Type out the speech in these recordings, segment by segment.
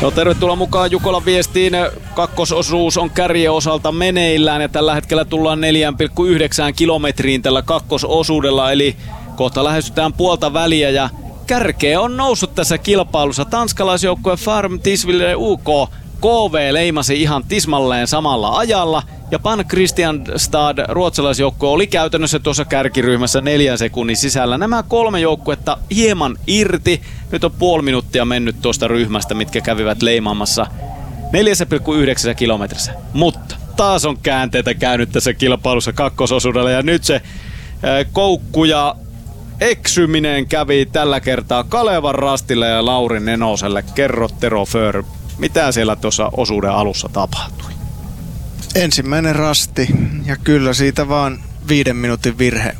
No, tervetuloa mukaan Jukolan viestiin. Kakkososuus on kärjen osalta meneillään ja tällä hetkellä tullaan 4,9 kilometriin tällä kakkososuudella, eli kohta lähestytään puolta väliä ja kärkeä on noussut tässä kilpailussa. Tanskalaisjoukkue Farm Tisvilde UK KV leimasi ihan tismalleen samalla ajalla ja Pan Kristianstad ruotsalaisjoukkue oli käytännössä tuossa kärkiryhmässä 4 sekunnin sisällä. Nämä 3 joukkuetta hieman irti. Nyt on puoli minuuttia mennyt tuosta ryhmästä, mitkä kävivät leimaamassa 4,9 kilometrissä. Mutta taas on käänteitä käynyt tässä kilpailussa kakkososuudella ja nyt se koukku ja eksyminen kävi tällä kertaa Kalevan Rastille ja Lauri Nenoselle. Kerro Tero Föör, mitä siellä tuossa osuuden alussa tapahtui? Ensimmäinen rasti ja kyllä siitä vaan 5 minuutin virhe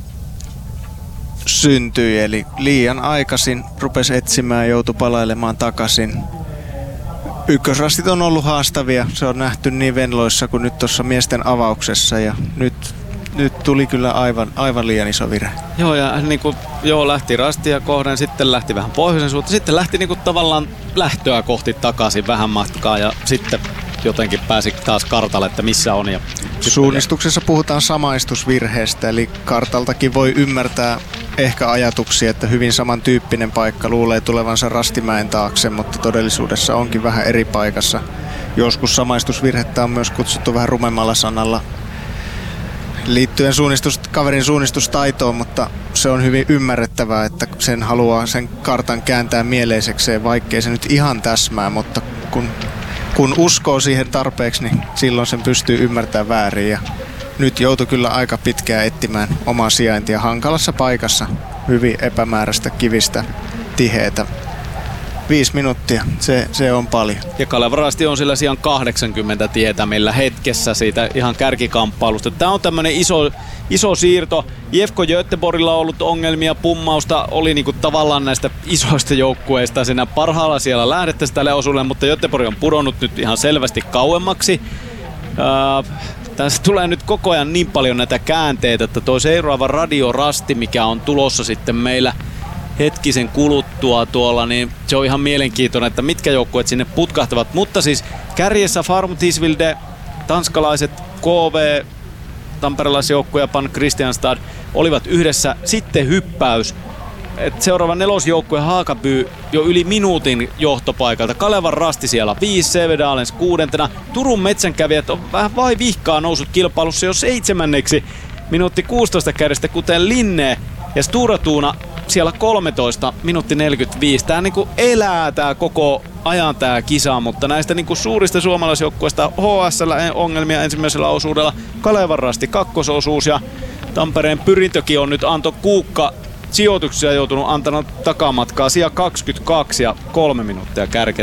syntyi, eli liian aikaisin rupesi etsimään ja joutui palailemaan takaisin. Ykkösrastit on ollut haastavia, se on nähty niin Venloissa kuin nyt tuossa miesten avauksessa ja nyt tuli kyllä aivan liian iso virhe. Joo, ja lähti rastia kohden, sitten lähti vähän pohjoisen suuntaan, sitten lähti tavallaan lähtöä kohti takaisin vähän matkaa ja sitten jotenkin pääsi taas kartalle, että missä on. Ja suunnistuksessa puhutaan samaistusvirheestä, eli kartaltakin voi ymmärtää ehkä ajatuksia, että hyvin samantyyppinen paikka luulee tulevansa Rastimäen taakse, mutta todellisuudessa onkin vähän eri paikassa. Joskus samaistusvirhettä on myös kutsuttu vähän rumemmalla sanalla liittyen kaverin suunnistustaitoon, mutta se on hyvin ymmärrettävää, että sen haluaa sen kartan kääntää mieleisekseen, vaikkei se nyt ihan täsmää, mutta kun uskoo siihen tarpeeksi, niin silloin sen pystyy ymmärtämään väärin. Ja nyt joutui kyllä aika pitkään etsimään omaa sijaintia hankalassa paikassa, hyvin epämääräistä, kivistä, tiheätä. 5 minuuttia, se on paljon. Ja Kalevan Rasti on sillä sijaan 80 tietämillä hetkessä siitä ihan kärkikamppailusta. Tämä on tämmöinen iso siirto. IFK Göteborgilla on ollut ongelmia, pummausta oli tavallaan näistä isoista joukkueista siinä parhaalla siellä lähdettäisiin tälle osuudelle, mutta Göteborg on pudonnut nyt ihan selvästi kauemmaksi. Tässä tulee nyt koko ajan niin paljon näitä käänteitä, että tuo seuraava radiorasti, mikä on tulossa sitten meillä hetkisen kuluttua tuolla, niin se on ihan mielenkiintoinen, että mitkä joukkueet sinne putkahtavat. Mutta siis kärjessä Farm Tisvilde, tanskalaiset KV, tamperelaisjoukkue ja Pan Kristianstad olivat yhdessä. Sitten hyppäys. Seuraava nelosjoukkue Haakaby jo yli minuutin johtopaikalta. Kalevan Rasti siellä 5, Sävedalens 6. Turun metsänkävijät on vähän vai vihkaa noussut kilpailussa jo 7. minuutti 16 kädestä, kuten Linne ja Stura Tuuna siellä 13, minuutti 45. Tää elää tää koko ajan tää kisa, mutta näistä suurista suomalaisjoukkueista HSL ongelmia ensimmäisellä osuudella, Kalevan Rasti kakkososuus ja Tampereen Pyrintökin on nyt Anto Kuukka sijoituksia joutunut antanut takamatkaa sija 22 ja 3 minuuttia kärkeä.